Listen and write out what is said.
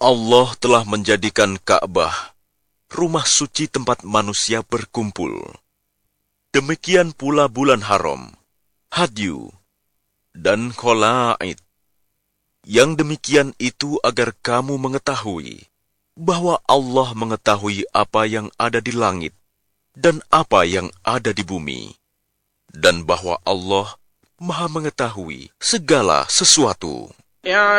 Allah telah menjadikan Ka'bah rumah suci tempat manusia berkumpul. Demikian pula bulan haram, hadyu, dan kholaid. Yang demikian itu agar kamu mengetahui bahwa Allah mengetahui apa yang ada di langit dan apa yang ada di bumi, dan bahwa Allah Maha mengetahui segala sesuatu.